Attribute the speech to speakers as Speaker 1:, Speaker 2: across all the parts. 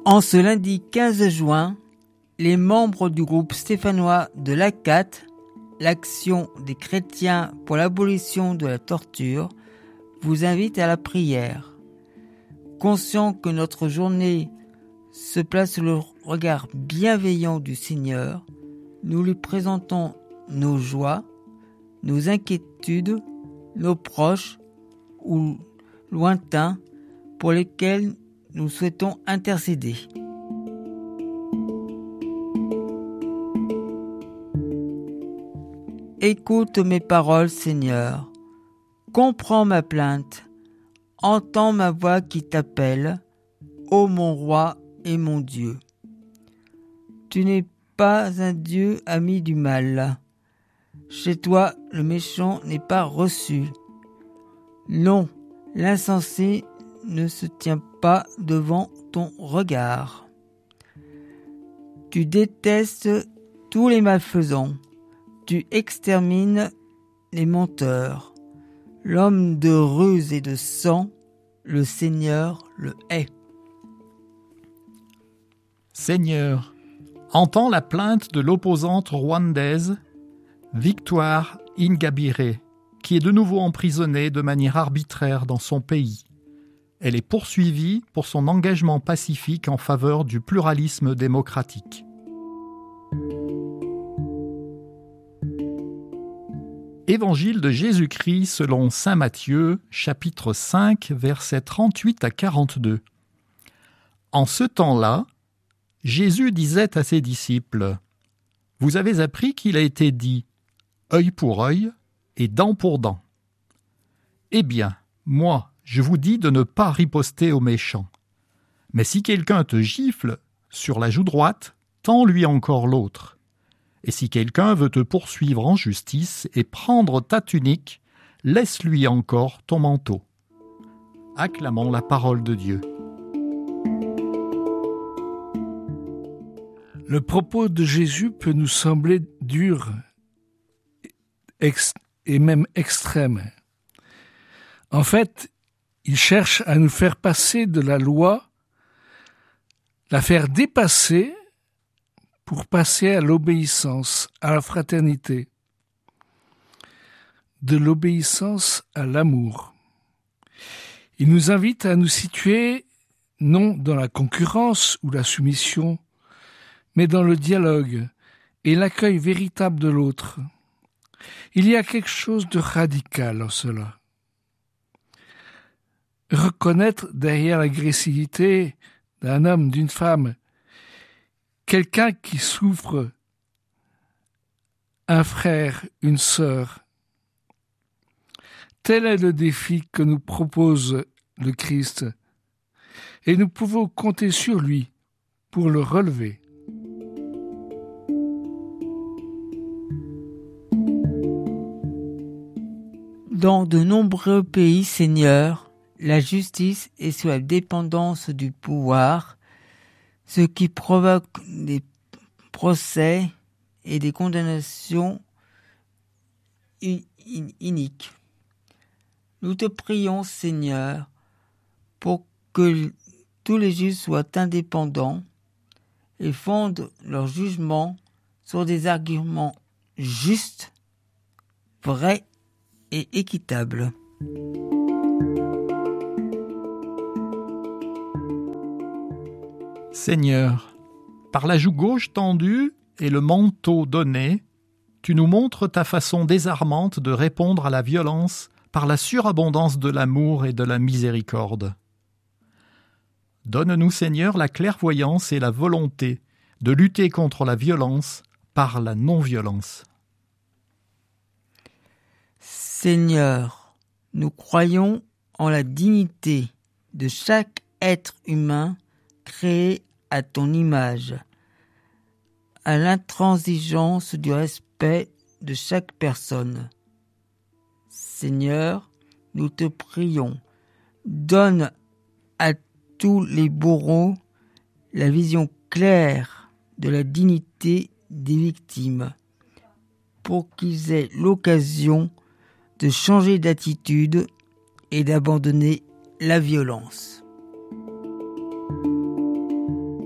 Speaker 1: En ce lundi 15 juin, les membres du groupe stéphanois de l'ACAT, l'Action des chrétiens pour l'abolition de la torture, vous invitent à la prière. Conscient que notre journée se place sous le regard bienveillant du Seigneur, nous lui présentons nos joies, nos inquiétudes, nos proches ou lointains pour lesquels nous souhaitons intercéder. Écoute mes paroles, Seigneur. Comprends ma plainte. Entends ma voix qui t'appelle, ô mon roi et mon Dieu. Tu n'es pas un Dieu ami du mal. Chez toi, le méchant n'est pas reçu. Non, l'insensé ne se tient pas devant ton regard. Tu détestes tous les malfaisants. Tu extermines les menteurs. L'homme de ruse et de sang, le Seigneur le hait.
Speaker 2: Seigneur, entends la plainte de l'opposante rwandaise Victoire Ingabire, qui est de nouveau emprisonnée de manière arbitraire dans son pays. Elle est poursuivie pour son engagement pacifique en faveur du pluralisme démocratique. Évangile de Jésus-Christ selon saint Matthieu, chapitre 5, versets 38 à 42. En ce temps-là, Jésus disait à ses disciples : « Vous avez appris qu'il a été dit « œil pour œil et dent pour dent ». Eh bien, moi, je vous dis de ne pas riposter aux méchants. Mais si quelqu'un te gifle sur la joue droite, tends-lui encore l'autre. Et si quelqu'un veut te poursuivre en justice et prendre ta tunique, laisse-lui encore ton manteau. Acclamons la parole de Dieu.
Speaker 3: Le propos de Jésus peut nous sembler dur et même extrême. En fait, il cherche à nous faire passer de la loi, la faire dépasser pour passer à l'obéissance, à la fraternité, de l'obéissance à l'amour. Il nous invite à nous situer non dans la concurrence ou la soumission, mais dans le dialogue et l'accueil véritable de l'autre. Il y a quelque chose de radical en cela. Reconnaître derrière l'agressivité d'un homme, d'une femme, quelqu'un qui souffre, un frère, une sœur. Tel est le défi que nous propose le Christ, et nous pouvons compter sur lui pour le relever.
Speaker 1: Dans de nombreux pays, Seigneur, la justice est sous la dépendance du pouvoir, ce qui provoque des procès et des condamnations iniques. Nous te prions, Seigneur, pour que tous les juges soient indépendants et fondent leur jugement sur des arguments justes, vrais et équitables.
Speaker 2: Seigneur, par la joue gauche tendue et le manteau donné, tu nous montres ta façon désarmante de répondre à la violence par la surabondance de l'amour et de la miséricorde. Donne-nous, Seigneur, la clairvoyance et la volonté de lutter contre la violence par la non-violence.
Speaker 1: Seigneur, nous croyons en la dignité de chaque être humain créé à ton image, à l'intransigeance du respect de chaque personne. Seigneur, nous te prions, donne à tous les bourreaux la vision claire de la dignité des victimes, pour qu'ils aient l'occasion de changer d'attitude et d'abandonner la violence.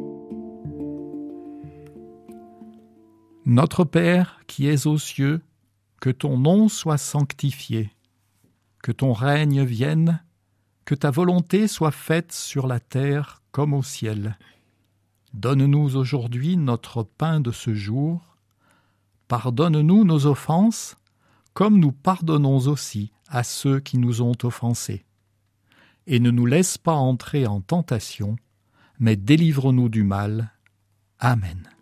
Speaker 2: Notre Père qui es aux cieux, que ton nom soit sanctifié, que ton règne vienne, que ta volonté soit faite sur la terre comme au ciel. Donne-nous aujourd'hui notre pain de ce jour. Pardonne-nous nos offenses, comme nous pardonnons aussi à ceux qui nous ont offensés. Et ne nous laisse pas entrer en tentation, mais délivre-nous du mal. Amen.